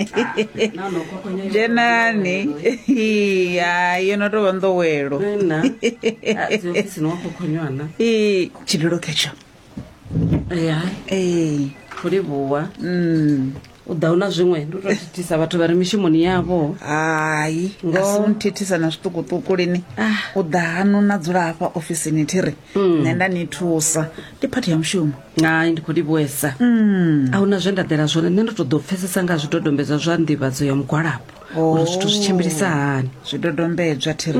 Jenani. Yo no to vando wero. Chidoro kecho. Kuri buwa. Udauna zvimwe ndototitisa vatu vari mishimoni yavo. Ai, ngasimutitisa na zvitukutuku lini. Udano nadzura apa ofisini tiri. Nenda nitusa. Ndipati ya mshumo. Ai ndikuri bwesa. Auna zvendadera zvone ndinotodopfesesa nga zvidodombedzwa zvandivadzo ya mugwarapo. Uri zvito zvichimbirisa hani. Zvidodombedzwa tiri.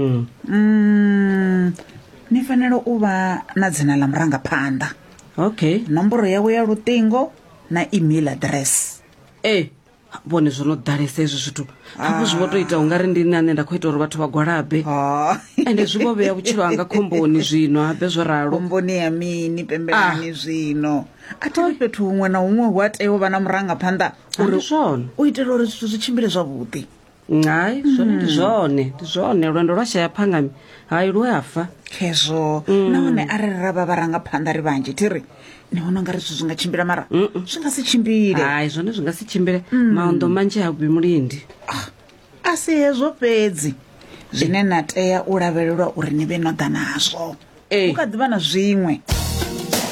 Nifanelo uva na dzina la murangapanda. Okay. Nomboro yawe ya lutingo na email address. Vone zvonodharisa izvo zvito. Hapo zvotoita ungari ndini anenda kuita uri vatu vagwarabe. Ende zvivoveya kuchiro anga komboni zvino abe zvoraro. Komboni ya mini pembelani zvino. Atari petu umwe na umwe hwatewo vana murangapanda. Uri zvone. Uitira uri zvito zvichimbire zvavhuḓi. Ngai, zvone ndizvone rwendo rwashaya pangami. Hai rwafa. Kezvo, naone arira varangapanda ri vanje tiri. Niona ngari zvingachimbira mara. Zvingasichimbire. Hai, zvone zvingasichimbire. Maondo manje akubimurindi. Asi hezvo pedzi. Zvine nateya ulavelelwa uri nive nodha nazvo. Ukadzivana zvimwe.